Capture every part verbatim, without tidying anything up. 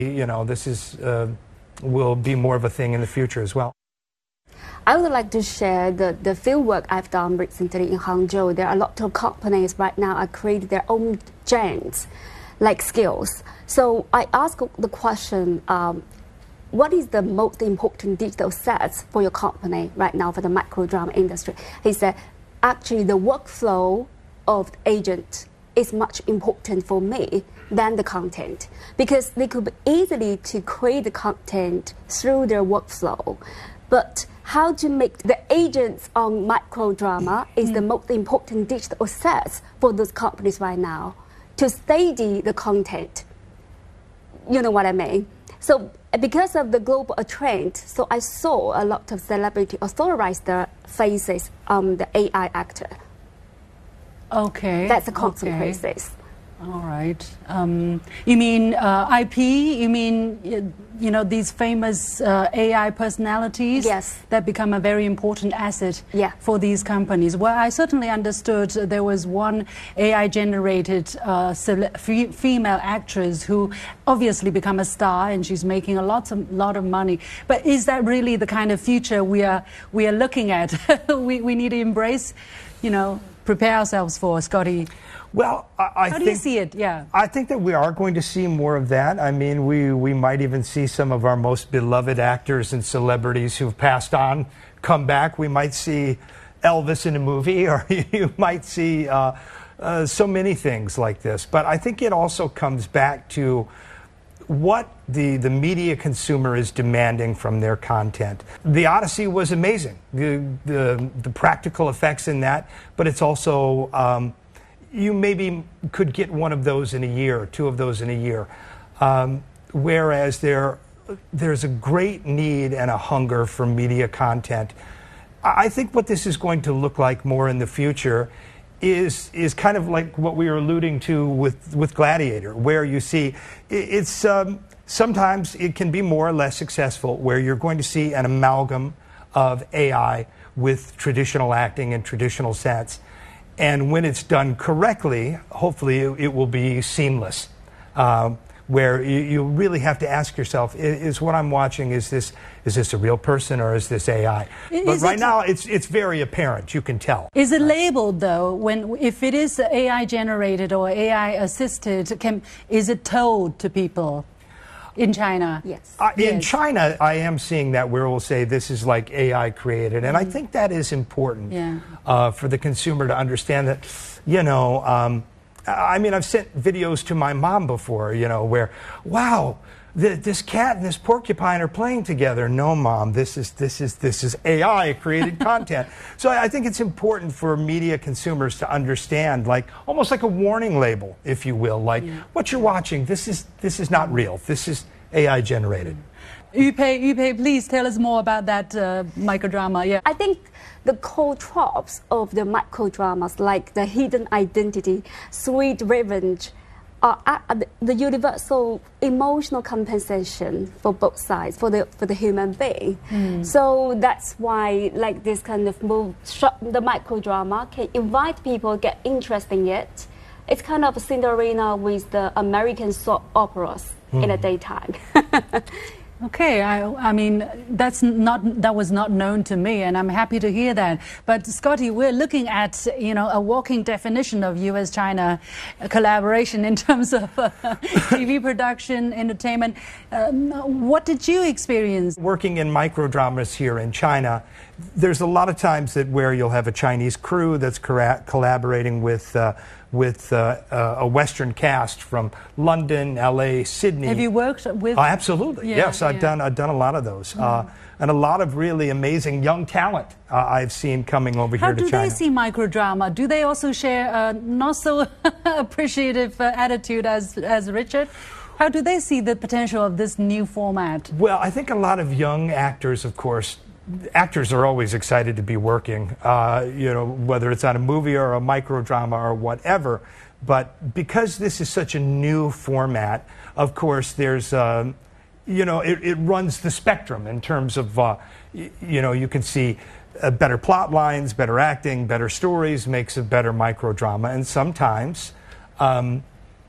You know, this is uh, will be more of a thing in the future as well. I would like to share the, the field work I've done recently in Hangzhou. There are a lot of companies right now are creating their own genes, like skills. So I ask the question, um, what is the most important digital assets for your company right now for the microdrama industry? He said, actually the workflow of the agent is much important for me than the content, because they could be easily to create the content through their workflow. But how to make the agents on microdrama is mm. the most important digital assets for those companies right now to study the content. You know what I mean? So because of the global trend, so I saw a lot of celebrity authorized their faces on the A I actor. Okay. That's a constant okay. crisis. All right. Um, you mean uh, I P? You mean, you know, these famous uh, A I personalities? Yes. That become a very important asset yeah. for these companies. Well, I certainly understood there was one A I-generated uh, female actress who obviously become a star, and she's making a lot of, lot of money. But is that really the kind of future we are, we are looking at? we, we need to embrace, you know, prepare ourselves for, Scotty. Well, I, I How think, do you see it? Yeah. I think that we are going to see more of that. I mean, we, we might even see some of our most beloved actors and celebrities who've passed on come back. We might see Elvis in a movie, or you might see uh, uh, so many things like this. But I think it also comes back to what the, the media consumer is demanding from their content. The Odyssey was amazing, the, the, the practical effects in that, but it's also... Um, you maybe could get one of those in a year, or two of those in a year. Um, whereas there, there's a great need and a hunger for media content. I think what this is going to look like more in the future is, is kind of like what we were alluding to with, with Gladiator, where you see it's, um, sometimes it can be more or less successful, where you're going to see an amalgam of A I with traditional acting and traditional sets. And when it's done correctly, hopefully it, it will be seamless, um, where you, you really have to ask yourself, is, is what I'm watching, is this, is this a real person or is this A I? Is but right it, now it's, it's very apparent, you can tell. Is it labeled though, when, if it is A I generated or A I assisted, can, is it told to people? In China? Yes. Uh, in yes. China, I am seeing that where we'll say this is like A I created. And mm. I think that is important yeah. uh, for the consumer to understand that, you know, um, I mean, I've sent videos to my mom before, you know, where, wow, th this cat and this porcupine are playing together. No, Mom, this is, this is, this is A I created content. So I think it's important for media consumers to understand, like, almost like a warning label, if you will, like, yeah. what you're watching, this is, this is not real. This is A I generated. Yu Pei, Yu Pei, please tell us more about that uh, microdrama. Yeah. I think the core tropes of the microdramas, like the hidden identity, sweet revenge, are uh, the universal emotional compensation for both sides, for the for the human being. Mm. So that's why, like this kind of move, the microdrama can invite people, get interested in it. It's kind of Cinderella with the American soap operas mm. in the daytime. Okay, I, I mean, that's not, that was not known to me, and I'm happy to hear that. But, Scotty, we're looking at, you know, a walking definition of U S China collaboration in terms of uh, T V production, entertainment. Um, what did you experience? Working in microdramas here in China, there's a lot of times that where you'll have a Chinese crew that's collaborating with uh, with uh, uh, a Western cast from London, L A, Sydney. Have you worked with? Uh, absolutely, yeah, yes. I've yeah. done I've done a lot of those, mm. uh, and a lot of really amazing young talent uh, I've seen coming over How here to China. China. How do they see microdrama? Do they also share a not so appreciative uh, attitude as as Richard? How do they see the potential of this new format? Well, I think a lot of young actors, of course. Actors are always excited to be working, uh, you know, whether it's on a movie or a microdrama or whatever. But because this is such a new format, of course, there's, uh, you know, it, it runs the spectrum in terms of, uh, you know, you can see uh, better plot lines, better acting, better stories, makes a better microdrama. And sometimes um,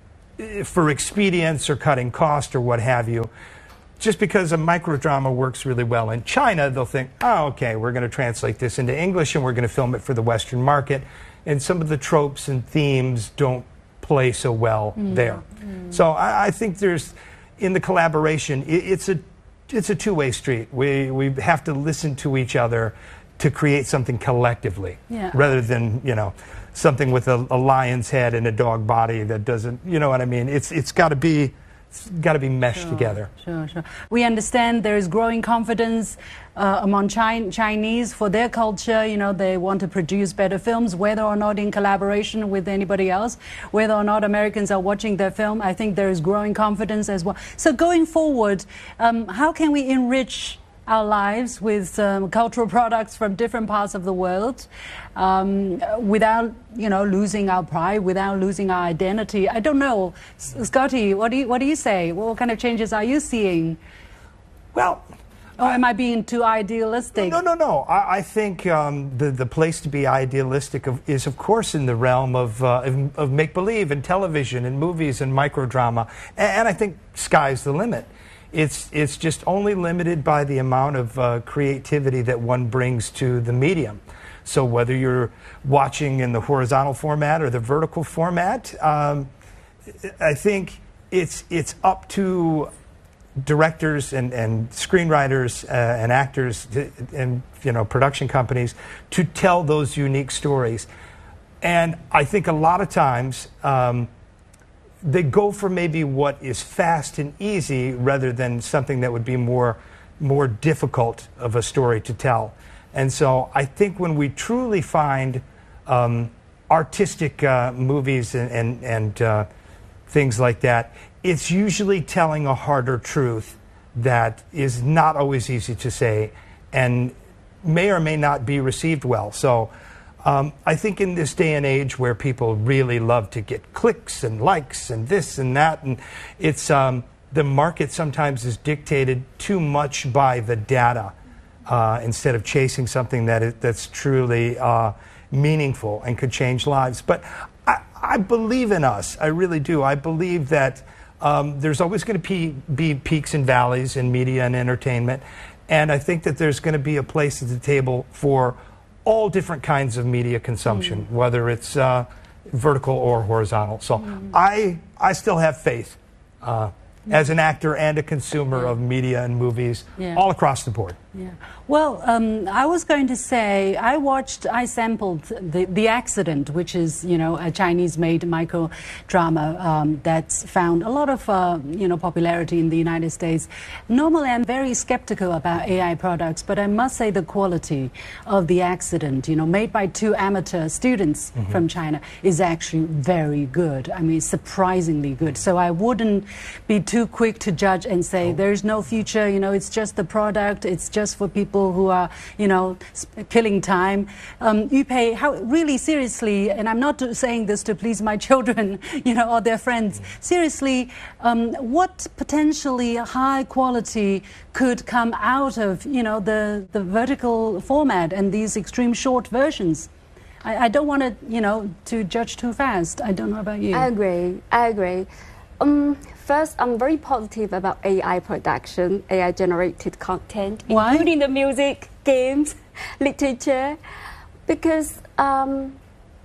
for expedience or cutting cost or what have you. Just because a microdrama works really well in China, they'll think, oh, okay, we're going to translate this into English and we're going to film it for the Western market. And some of the tropes and themes don't play so well mm. there. Mm. So I, I think there's, in the collaboration, it, it's a it's a two-way street. We we have to listen to each other to create something collectively, yeah. rather than, you know, something with a, a lion's head and a dog body that doesn't, you know what I mean? It's it's got to be. It's got to be meshed sure, together. Sure, sure. We understand there is growing confidence uh, among Chi Chinese for their culture. You know, they want to produce better films, whether or not in collaboration with anybody else, whether or not Americans are watching their film. I think there is growing confidence as well. So going forward, um, how can we enrich our lives with um, cultural products from different parts of the world um, without, you know, losing our pride, without losing our identity? I don't know. S Scotty, what do you, what do you say? What kind of changes are you seeing? Well, or am I being too idealistic? No, no, no. I, I think um, the, the place to be idealistic of, is, of course, in the realm of, uh, of, of make-believe and television and movies and microdrama. And, and I think sky's the limit. It's, it's just only limited by the amount of uh, creativity that one brings to the medium. So whether you're watching in the horizontal format or the vertical format, um, I think it's, it's up to directors and, and screenwriters uh, and actors to, and, you know, production companies to tell those unique stories. And I think a lot of times, um, they go for maybe what is fast and easy rather than something that would be more, more difficult of a story to tell. And so I think when we truly find um, artistic uh, movies and, and, and uh, things like that, it's usually telling a harder truth that is not always easy to say and may or may not be received well. So Um, I think in this day and age where people really love to get clicks and likes and this and that, and it's um, the market sometimes is dictated too much by the data uh, instead of chasing something that is, that's truly uh, meaningful and could change lives. But I, I believe in us. I really do. I believe that um, there's always going to be, be peaks and valleys in media and entertainment, and I think that there's going to be a place at the table for all different kinds of media consumption, mm. whether it's uh, vertical or horizontal. So mm. I, I still have faith uh, mm. as an actor and a consumer yeah. of media and movies yeah. all across the board. Yeah. Well, um, I was going to say, I watched, I sampled The, the Accident, which is, you know, a Chinese-made micro-drama um, that's found a lot of, uh, you know, popularity in the United States. Normally, I'm very skeptical about A I products, but I must say the quality of The Accident, you know, made by two amateur students mm-hmm. from China, is actually very good. I mean, surprisingly good. So I wouldn't be too quick to judge and say, oh. there's no future, you know, it's just the product, it's just for people who are, you know, killing time. Um, Yu-Pei, how really seriously, and I'm not saying this to please my children, you know, or their friends. Seriously, um, what potentially high quality could come out of, you know, the the vertical format and these extreme short versions? I, I don't want to, you know, to judge too fast. I don't know about you. I agree. I agree. Um, first, I'm very positive about A I production, A I-generated content, Why? including the music, games, literature, because um,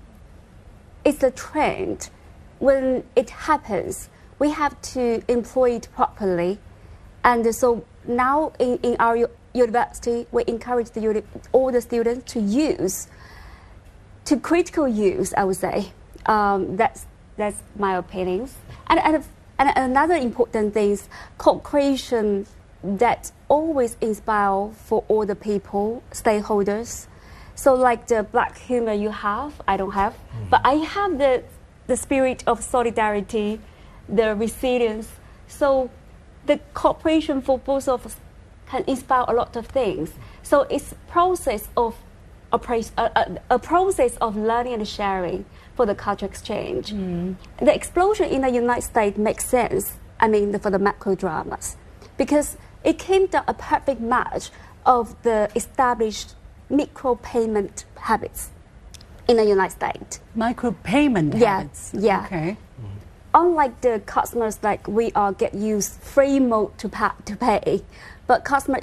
it's a trend. When it happens, we have to employ it properly. And so now in, in our university, we encourage the, all the students to use, to critical use, I would say. Um, that's, that's my opinions. And, and, and another important thing is co-creation that always inspire for all the people, stakeholders. So like the black humor you have, I don't have, mm-hmm. but I have the, the spirit of solidarity, the resilience. So the cooperation for both of us can inspire a lot of things. So it's process of a, a, a process of learning and sharing for the culture exchange. Mm. The explosion in the United States makes sense, I mean, for the macro dramas, because it came down a perfect match of the established micro-payment habits in the United States. Micro-payment yeah, habits? Yeah. Okay. Mm. unlike the customers, like we are get used free mode to pay, to pay, but customer